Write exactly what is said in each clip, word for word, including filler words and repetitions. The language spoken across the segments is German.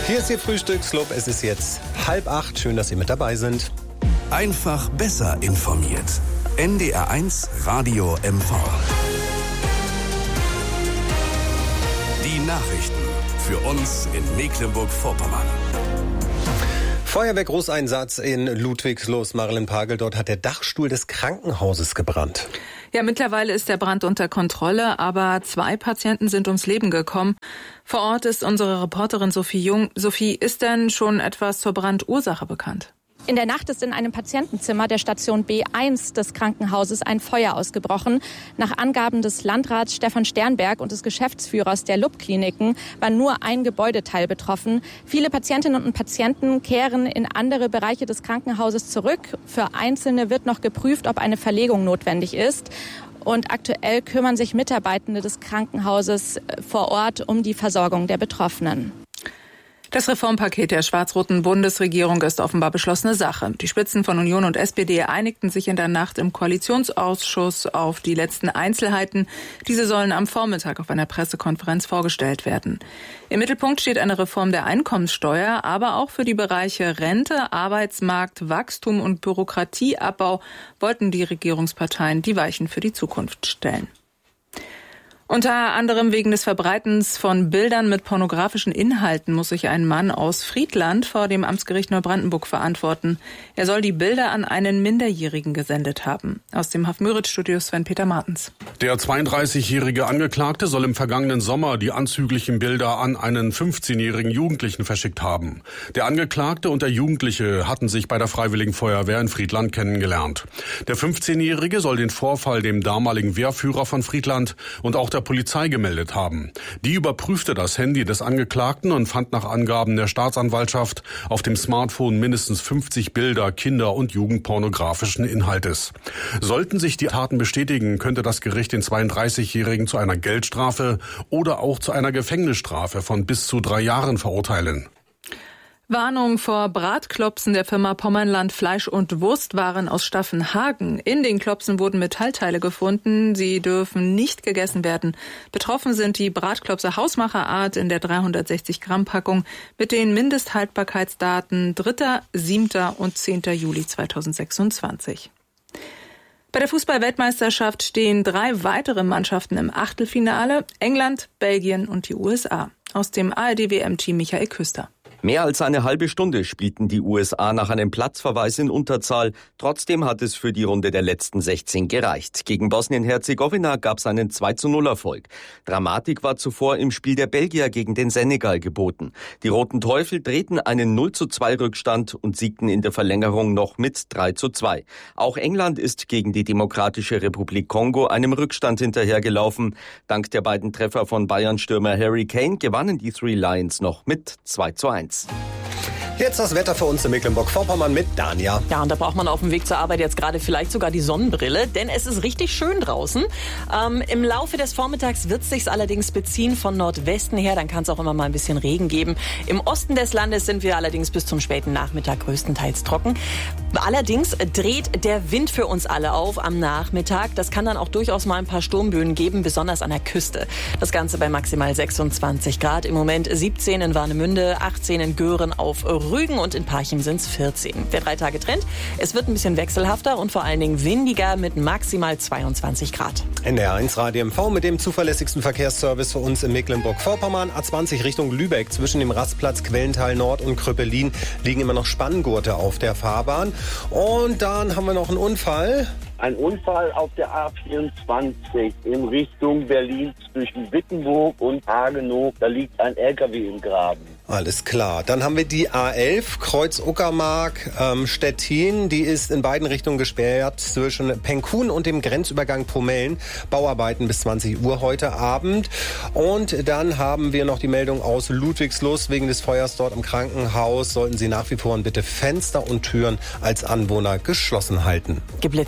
Hier ist Ihr Frühstücksclub. Es ist jetzt halb acht. Schön, dass Sie mit dabei sind. Einfach besser informiert. N D R eins Radio M V. Die Nachrichten für uns in Mecklenburg-Vorpommern. Feuerwehr-Großeinsatz in Ludwigslust, Marilyn Pagel. Dort hat der Dachstuhl des Krankenhauses gebrannt. Ja, mittlerweile ist der Brand unter Kontrolle, aber zwei Patienten sind ums Leben gekommen. Vor Ort ist unsere Reporterin Sophie Jung. Sophie, ist denn schon etwas zur Brandursache bekannt? In der Nacht ist in einem Patientenzimmer der Station B eins des Krankenhauses ein Feuer ausgebrochen. Nach Angaben des Landrats Stefan Sternberg und des Geschäftsführers der L U B-Kliniken war nur ein Gebäudeteil betroffen. Viele Patientinnen und Patienten kehren in andere Bereiche des Krankenhauses zurück. Für Einzelne wird noch geprüft, ob eine Verlegung notwendig ist. Und aktuell kümmern sich Mitarbeitende des Krankenhauses vor Ort um die Versorgung der Betroffenen. Das Reformpaket der schwarz-roten Bundesregierung ist offenbar beschlossene Sache. Die Spitzen von Union und S P D einigten sich in der Nacht im Koalitionsausschuss auf die letzten Einzelheiten. Diese sollen am Vormittag auf einer Pressekonferenz vorgestellt werden. Im Mittelpunkt steht eine Reform der Einkommenssteuer, aber auch für die Bereiche Rente, Arbeitsmarkt, Wachstum und Bürokratieabbau wollten die Regierungsparteien die Weichen für die Zukunft stellen. Unter anderem wegen des Verbreitens von Bildern mit pornografischen Inhalten muss sich ein Mann aus Friedland vor dem Amtsgericht Neubrandenburg verantworten. Er soll die Bilder an einen Minderjährigen gesendet haben. Aus dem Haff-Müritz-Studio Sven-Peter Martens. Der zweiunddreißigjährige Angeklagte soll im vergangenen Sommer die anzüglichen Bilder an einen fünfzehnjährigen Jugendlichen verschickt haben. Der Angeklagte und der Jugendliche hatten sich bei der Freiwilligen Feuerwehr in Friedland kennengelernt. Der fünfzehnjährige soll den Vorfall dem damaligen Wehrführer von Friedland und auch der Polizei gemeldet haben. Die überprüfte das Handy des Angeklagten und fand nach Angaben der Staatsanwaltschaft auf dem Smartphone mindestens fünfzig Bilder kinder- und jugendpornografischen Inhaltes. Sollten sich die Taten bestätigen, könnte das Gericht den zweiunddreißigjährigen zu einer Geldstrafe oder auch zu einer Gefängnisstrafe von bis zu drei Jahren verurteilen. Warnung vor Bratklopsen der Firma Pommerland Fleisch und Wurstwaren aus Staffenhagen. In den Klopsen wurden Metallteile gefunden. Sie dürfen nicht gegessen werden. Betroffen sind die Bratklopse Hausmacherart in der dreihundertsechzig Gramm Packung mit den Mindesthaltbarkeitsdaten dritter, siebter und zehnter Juli zweitausendsechsundzwanzig. Bei der Fußball-Weltmeisterschaft stehen drei weitere Mannschaften im Achtelfinale. England, Belgien und die U S A. Aus dem A R D-W M-Team Michael Küster. Mehr als eine halbe Stunde spielten die U S A nach einem Platzverweis in Unterzahl. Trotzdem hat es für die Runde der letzten sechzehn gereicht. Gegen Bosnien-Herzegowina gab es einen zwei zu null Erfolg. Dramatik war zuvor im Spiel der Belgier gegen den Senegal geboten. Die Roten Teufel drehten einen null zu zwei Rückstand und siegten in der Verlängerung noch mit drei zu zwei. Auch England ist gegen die Demokratische Republik Kongo einem Rückstand hinterhergelaufen. Dank der beiden Treffer von Bayern-Stürmer Harry Kane gewannen die Three Lions noch mit zwei zu eins. Jetzt das Wetter für uns in Mecklenburg-Vorpommern mit Dania. Ja, und da braucht man auf dem Weg zur Arbeit jetzt gerade vielleicht sogar die Sonnenbrille, denn es ist richtig schön draußen. Ähm, Im Laufe des Vormittags wird es sich allerdings beziehen von Nordwesten her, dann kann es auch immer mal ein bisschen Regen geben. Im Osten des Landes sind wir allerdings bis zum späten Nachmittag größtenteils trocken. Allerdings dreht der Wind für uns alle auf am Nachmittag. Das kann dann auch durchaus mal ein paar Sturmböen geben, besonders an der Küste. Das Ganze bei maximal sechsundzwanzig Grad. Im Moment siebzehn in Warnemünde, achtzehn in Göhren auf Rügen und in Parchim sind es vierzehn. Der drei Tage Trend, es wird ein bisschen wechselhafter und vor allen Dingen windiger mit maximal zweiundzwanzig Grad. N D R eins Radio M V mit dem zuverlässigsten Verkehrsservice für uns in Mecklenburg-Vorpommern. A zwanzig Richtung Lübeck zwischen dem Rastplatz Quellental Nord und Kröpelin liegen immer noch Spanngurte auf der Fahrbahn. Und dann haben wir noch einen Unfall. Ein Unfall auf der A vierundzwanzig in Richtung Berlin zwischen Wittenburg und Hagenow. Da liegt ein L K W im Graben. Alles klar. Dann haben wir die A elf, Kreuz Uckermark, ähm, Stettin. Die ist in beiden Richtungen gesperrt zwischen Penkun und dem Grenzübergang Pomellen. Bauarbeiten bis zwanzig Uhr heute Abend. Und dann haben wir noch die Meldung aus Ludwigslust. Wegen des Feuers dort im Krankenhaus sollten Sie nach wie vor bitte Fenster und Türen als Anwohner geschlossen halten. Geblitzt wird auf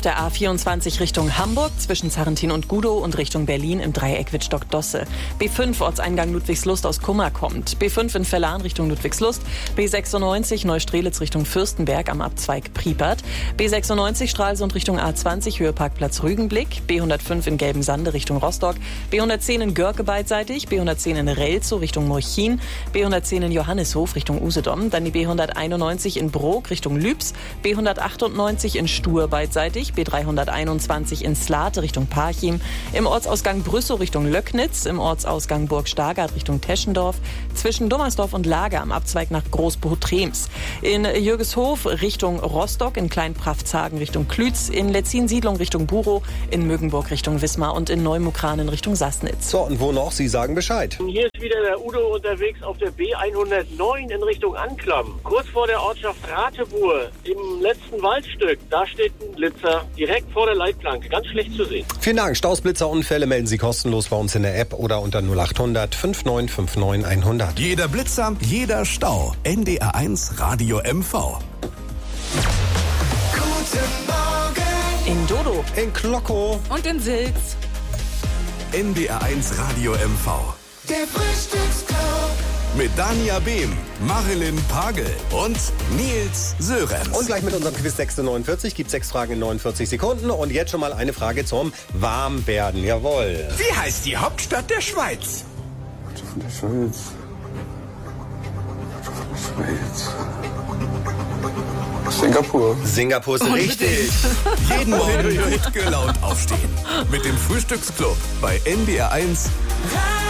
der A vierundzwanzig Richtung Hamburg zwischen Sarrentin und Gudow und Richtung Berlin im Dreieck Wittstock-Dosse. B fünf Ortseingang Ludwigslust aus Kummer kommt. B fünf in Vellan Richtung Ludwigslust. B sechsundneunzig Neustrelitz Richtung Fürstenberg am Abzweig Priepert. B sechsundneunzig Stralsund Richtung A zwanzig Höheparkplatz Rügenblick. B hundertfünf in Gelbensande Richtung Rostock. B hundertzehn in Görke beidseitig. B hundertzehn in Relzow Richtung Murchin. B hundertzehn in Johannishof Richtung Usedom. Dann die B hunderteinundneunzig in Brok Richtung Lübs. B hundertachtundneunzig in Stur beidseitig. B dreihunderteinundzwanzig in Slate Richtung Parchim. Im Ortsausgang Brüssow Richtung Löcknitz. Im Ortsausgang Burg Stargard Richtung Teschendorf. Zwischen Dummersdorf und Lager am Abzweig nach Großbuchtrems. In Jürgeshof Richtung Rostock. In Kleinpraftshagen Richtung Klütz. In Letzin-Siedlung Richtung Burow. In Mögenburg Richtung Wismar und in Neumukranen Richtung Sassnitz. So, und wo noch? Sie sagen Bescheid. Hier ist wieder der Udo unterwegs auf der B hundertneun in Richtung Anklam. Kurz vor der Ortschaft Ratebuhr im letzten Waldstück. Da steht ein Blitzer direkt vor der Leitplanke. Ganz schlecht zu sehen. Vielen Dank. Staus, Blitzer, Unfälle melden Sie kostenlos bei uns in der App oder unter null acht hundert fünfundneunzig neunundfünfzig hundert. Jeder Blitzer, jeder Stau. N D R eins Radio M V. Guten Morgen. In Dodo. In Klockow. Und in Silz. N D R eins Radio M V. Der Frühstücksclub. Mit Dania Behm, Marilyn Pagel und Nils Sörenz. Und gleich mit unserem Quiz sechs neunundvierzig gibt sechs Fragen in neunundvierzig Sekunden. Und jetzt schon mal eine Frage zum Warmwerden. Jawohl. Wie heißt die Hauptstadt der Schweiz? Von der Schweiz. Schweiz. Singapur. Singapur ist richtig. Jeden Morgen gut gelaunt aufstehen. Mit dem Frühstücksclub bei N D R eins.